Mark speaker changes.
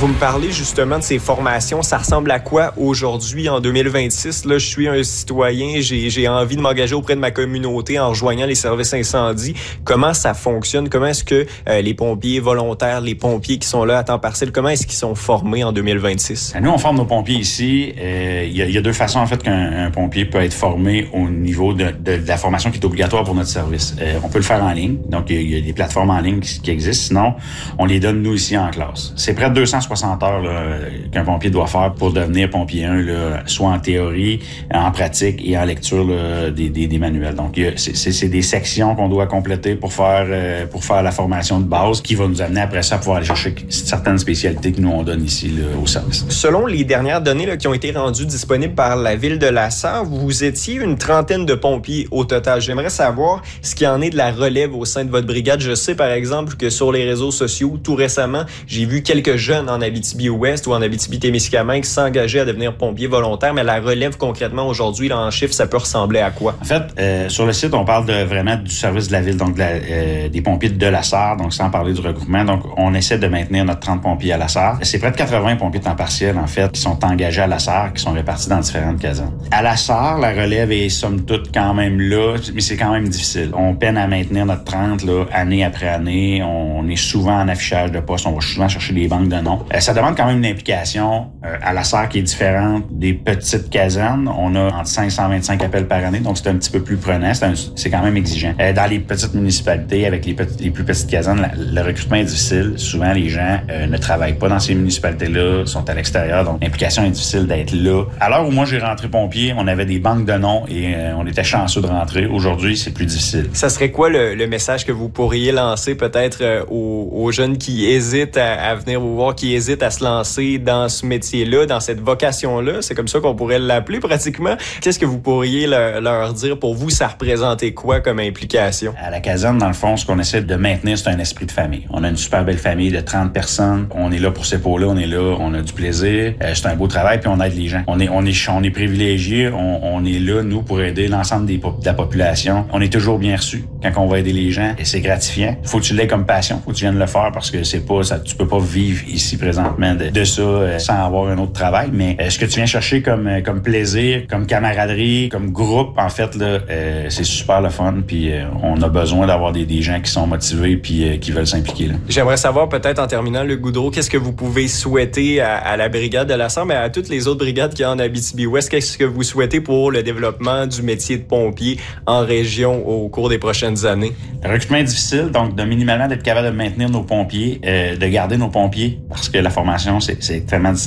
Speaker 1: Vous me parlez justement de ces formations. Ça ressemble à quoi aujourd'hui, en 2026? Là, je suis un citoyen, j'ai envie de m'engager auprès de ma communauté en rejoignant les services incendie. Comment ça fonctionne? Comment est-ce que les pompiers volontaires, les pompiers qui sont là à temps partiel, comment est-ce qu'ils sont formés en 2026?
Speaker 2: Nous, on forme nos pompiers ici. Il y a deux façons, en fait, qu'un pompier peut être formé au niveau de la formation qui est obligatoire pour notre service. On peut le faire en ligne. Donc, il y a des plateformes en ligne qui existent. Sinon, on les donne, nous, ici, en classe. C'est près de 260 heures là, qu'un pompier doit faire pour devenir pompier 1, là, soit en théorie, en pratique et en lecture là, des manuels. Donc, c'est des sections qu'on doit compléter pour faire la formation de base qui va nous amener après ça à pouvoir aller chercher certaines spécialités que nous, on donne ici là, au service.
Speaker 1: Selon les dernières données là, qui ont été rendues disponibles par la Ville de La Sarre, vous étiez une trentaine de pompiers au total. J'aimerais savoir ce qu'il en est de la relève au sein de votre brigade. Je sais, par exemple, que sur les réseaux sociaux, tout récemment, j'ai vu quelques jeunes en Abitibi-Ouest ou en Abitibi-Témiscamingue s'engager à devenir pompiers volontaires, mais la relève concrètement aujourd'hui, là, en chiffres, ça peut ressembler à quoi?
Speaker 2: En fait, sur le site, on parle vraiment du service de la Ville, donc des pompiers de La Sarre, donc sans parler du regroupement. Donc, on essaie de maintenir notre 30 pompiers à La Sarre. C'est près de 80 pompiers temps partiel, en fait, qui sont engagés à La Sarre, qui sont répartis dans différentes casernes. À La Sarre, la relève est somme toute quand même là, mais c'est quand même difficile. On peine à maintenir notre 30 là, année après année. On est souvent en affichage de postes. On va souvent chercher des banques de noms. Ça demande quand même une implication à La Sarre qui est différente des petites casernes. On a entre 525 appels par année, donc c'est un petit peu plus prenant. C'est quand même exigeant. Dans les petites municipalités, avec les plus petites casernes, le recrutement est difficile. Souvent, les gens ne travaillent pas dans ces municipalités-là, sont à l'extérieur, donc l'implication est difficile d'être là. À l'heure où moi j'ai rentré pompier, on avait des banques de noms et on était chanceux de rentrer. Aujourd'hui, c'est plus difficile.
Speaker 1: Ça serait quoi le message que vous pourriez lancer peut-être aux jeunes qui hésitent à venir vous voir, qui hésitent à se lancer dans ce métier-là, dans cette vocation-là? C'est comme ça qu'on pourrait l'appeler pratiquement. Qu'est-ce que vous pourriez leur dire? Pour vous, ça représentait quoi comme implication?
Speaker 2: À la caserne, dans le fond, ce qu'on essaie de maintenir, c'est un esprit de famille. On a une super belle famille de 30 personnes. On est là pour ces épauler, on est là, on a du plaisir. C'est un beau travail, puis on aide les gens. On est privilégiés. On est là, nous, pour aider l'ensemble de la population. On est toujours bien reçus quand on va aider les gens, et c'est gratifiant. Faut que tu l'aies comme passion, faut que tu viennes le faire, parce que c'est pas ça, tu peux pas vivre ici présentement de ça sans avoir un autre travail. Mais ce que tu viens chercher comme plaisir, comme camaraderie, comme groupe, en fait là, c'est super le fun. Puis on a besoin d'avoir des gens qui sont motivés puis qui veulent s'impliquer là.
Speaker 1: J'aimerais savoir peut-être en terminant, Luc Goudreau, qu'est-ce que vous pouvez souhaiter à la brigade de La Sarre, mais à toutes les autres brigades qu'il y a en Abitibi-Ouest? Qu'est-ce que vous souhaitez pour le développement du métier de pompier en région au cours des prochaines années?
Speaker 2: Le recrutement est difficile, donc minimalement d'être capable de maintenir nos pompiers, de garder nos pompiers, parce que la formation, c'est extrêmement difficile.